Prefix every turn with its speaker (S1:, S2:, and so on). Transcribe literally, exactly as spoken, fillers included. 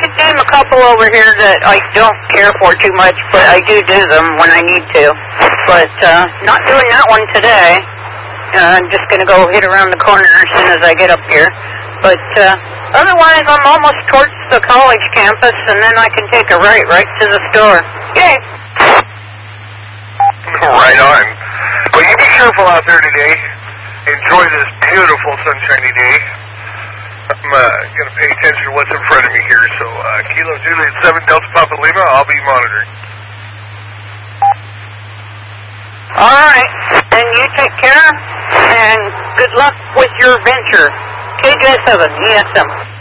S1: name a couple over here that I don't care for too much, but I do do them when I need to. But uh, not doing that one today. Uh, I'm just going to go hit around the corner as soon as I get up here. But uh, otherwise, I'm almost towards the college campus, and then I can take a right right to the store. Yay!
S2: Right on. Well, you be careful out there today. Enjoy this beautiful sunshiny day. I'm uh, going to pay attention to what's in front of me here. So, uh, Kilo Juliet seven Delta Papa Lima, I'll be monitoring.
S1: All right. Then you take care, and good luck with your venture. K J seven, E S M.